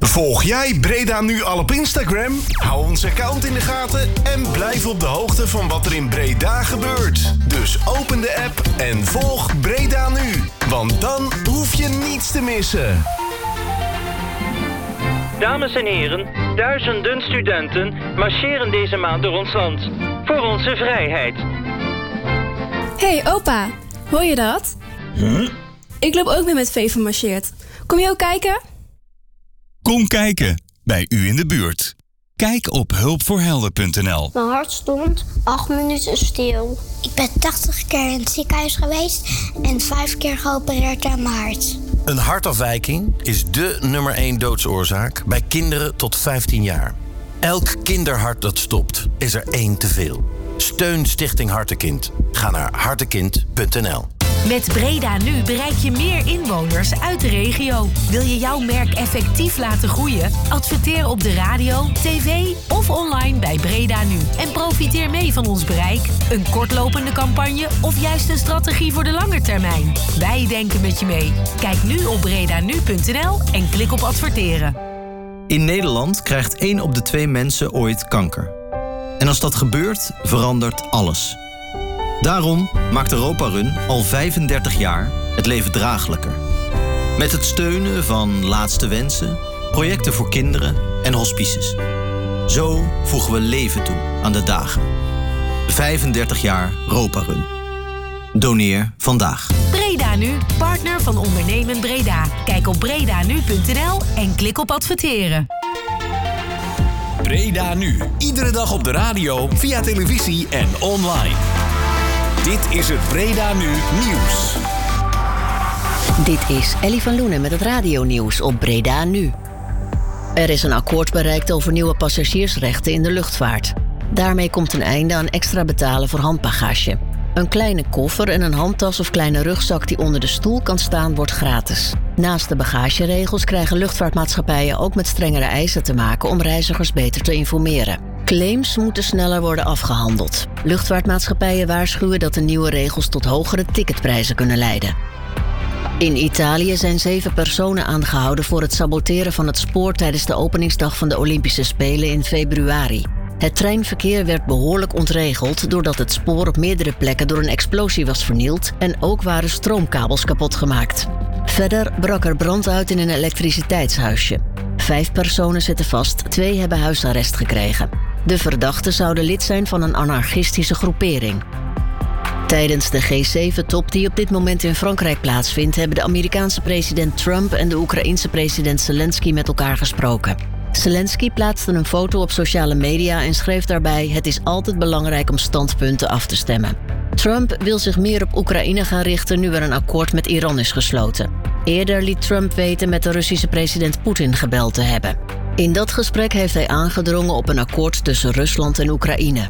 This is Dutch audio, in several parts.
Volg jij Breda Nu al op Instagram? Hou ons account in de gaten en blijf op de hoogte van wat er in Breda gebeurt. Dus open de app en volg Breda Nu. Want dan hoef je niets te missen. Dames en heren, duizenden studenten marcheren deze maand door ons land. Voor onze vrijheid. Hey opa, hoor je dat? Huh? Ik loop ook weer met Veven marcheert. Kom je ook kijken? Kom kijken, bij u in de buurt. Kijk op hulpvoorhelden.nl. Mijn hart stond 8 minuten stil. Ik ben 80 keer in het ziekenhuis geweest en 5 keer geopereerd aan mijn hart. Een hartafwijking is dé nummer 1 doodsoorzaak bij kinderen tot 15 jaar. Elk kinderhart dat stopt, is er 1 te veel. Steun Stichting Hartekind. Ga naar hartekind.nl. Met Breda Nu bereik je meer inwoners uit de regio. Wil je jouw merk effectief laten groeien? Adverteer op de radio, tv of online bij Breda Nu. En profiteer mee van ons bereik, een kortlopende campagne of juist een strategie voor de lange termijn. Wij denken met je mee. Kijk nu op bredanu.nl en klik op adverteren. In Nederland krijgt 1 op de 2 mensen ooit kanker. En als dat gebeurt, verandert alles. Daarom maakt Europa Run al 35 jaar het leven draaglijker. Met het steunen van Laatste Wensen, projecten voor kinderen en hospices. Zo voegen we leven toe aan de dagen. 35 jaar Europa Run. Doneer vandaag. Breda Nu, partner van Ondernemen Breda. Kijk op bredanu.nl en klik op adverteren. Breda Nu. Iedere dag op de radio, via televisie en online. Dit is het Breda Nu Nieuws. Dit is Ellie van Loenen met het radionieuws op Breda Nu. Er is een akkoord bereikt over nieuwe passagiersrechten in de luchtvaart. Daarmee komt een einde aan extra betalen voor handbagage. Een kleine koffer en een handtas of kleine rugzak die onder de stoel kan staan wordt gratis. Naast de bagageregels krijgen luchtvaartmaatschappijen ook met strengere eisen te maken om reizigers beter te informeren. Claims moeten sneller worden afgehandeld. Luchtvaartmaatschappijen waarschuwen dat de nieuwe regels tot hogere ticketprijzen kunnen leiden. In Italië zijn 7 personen aangehouden voor het saboteren van het spoor tijdens de openingsdag van de Olympische Spelen in februari. Het treinverkeer werd behoorlijk ontregeld doordat het spoor op meerdere plekken door een explosie was vernield en ook waren stroomkabels kapot gemaakt. Verder brak er brand uit in een elektriciteitshuisje. 5 personen zitten vast, 2 hebben huisarrest gekregen. De verdachten zouden lid zijn van een anarchistische groepering. Tijdens de G7-top die op dit moment in Frankrijk plaatsvindt, hebben de Amerikaanse president Trump en de Oekraïense president Zelensky met elkaar gesproken. Zelensky plaatste een foto op sociale media en schreef daarbij: het is altijd belangrijk om standpunten af te stemmen. Trump wil zich meer op Oekraïne gaan richten nu er een akkoord met Iran is gesloten. Eerder liet Trump weten met de Russische president Poetin gebeld te hebben. In dat gesprek heeft hij aangedrongen op een akkoord tussen Rusland en Oekraïne.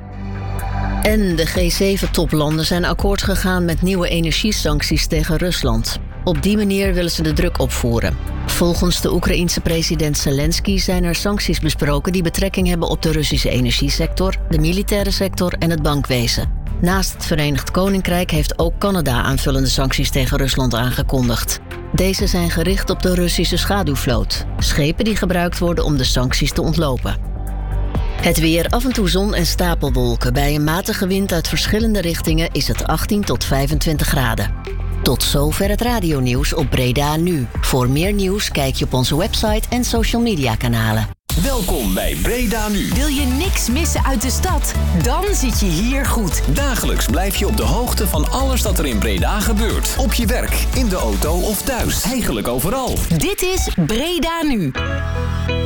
En de G7-toplanden zijn akkoord gegaan met nieuwe energiesancties tegen Rusland. Op die manier willen ze de druk opvoeren. Volgens de Oekraïense president Zelensky zijn er sancties besproken die betrekking hebben op de Russische energiesector, de militaire sector en het bankwezen. Naast het Verenigd Koninkrijk heeft ook Canada aanvullende sancties tegen Rusland aangekondigd. Deze zijn gericht op de Russische schaduwvloot, schepen die gebruikt worden om de sancties te ontlopen. Het weer, af en toe zon en stapelwolken. Bij een matige wind uit verschillende richtingen is het 18 tot 25 graden. Tot zover het radionieuws op Breda Nu. Voor meer nieuws kijk je op onze website en social media kanalen. Welkom bij Breda Nu. Wil je niks missen uit de stad? Dan zit je hier goed. Dagelijks blijf je op de hoogte van alles dat er in Breda gebeurt. Op je werk, in de auto of thuis. Eigenlijk overal. Dit is Breda Nu.